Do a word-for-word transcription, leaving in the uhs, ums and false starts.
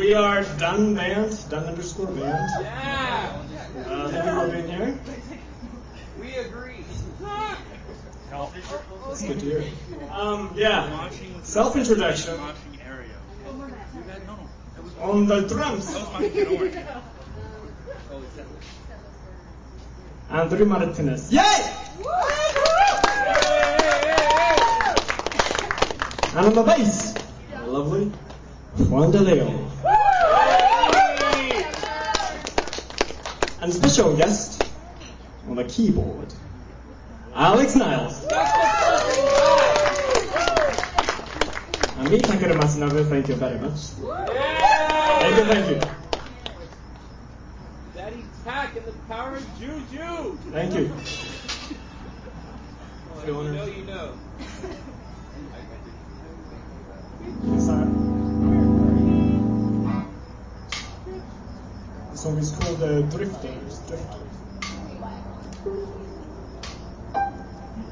We are Dun Band, Dun underscore Band. Yeah. Uh, thank you for being here. We agree. It's good to hear. Um, yeah. Self-introduction. On the drums. Andrew Martinez. Yay! And on the bass, the lovely Juan De Leon. And special guest on the keyboard, Alex Niles. And me, Takeru Matsunobu, thank you very much. Thank you, thank you. Daddy Tack and the power of Juju. Thank you. Well, you know, you know. Yes, sir. The song is called uh, Drifters. Drifters.